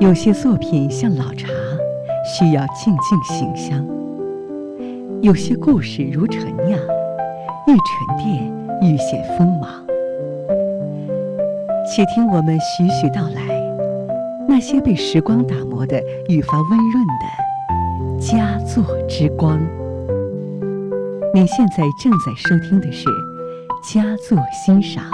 有些作品像老茶，需要静静醒香；有些故事如陈酿，愈沉淀愈显锋芒。且听我们徐徐道来，那些被时光打磨的愈发温润的佳作之光。您现在正在收听的是佳作欣赏。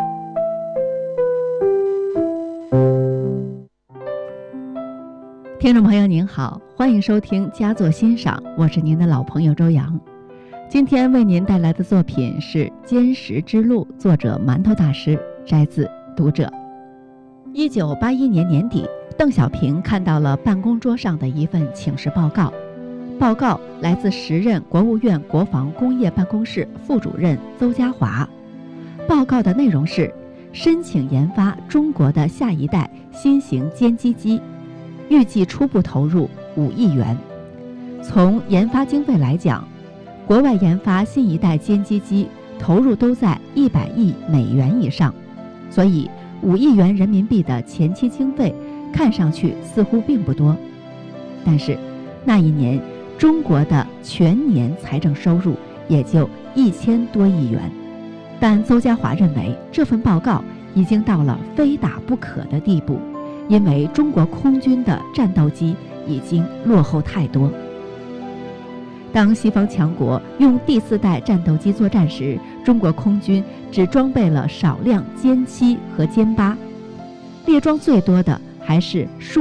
听众朋友您好，欢迎收听佳作欣赏，我是您的老朋友周洋。今天为您带来的作品是《坚实之路》，作者馒头大师，摘自《读者》。1981年年底，邓小平看到了办公桌上的一份请示报告，报告来自时任国务院国防工业办公室副主任邹家华。报告的内容是申请研发中国的下一代新型歼击机，预计初步投入5亿元。从研发经费来讲，国外研发新一代歼击机投入都在100亿美元以上，所以5亿元人民币的前期经费看上去似乎并不多。但是那一年中国的全年财政收入也就1000多亿元，但邹家华认为这份报告已经到了非打不可的地步，因为中国空军的战斗机已经落后太多。当西方强国用第4代战斗机作战时，中国空军只装备了少量歼7和歼8，列装最多的还是数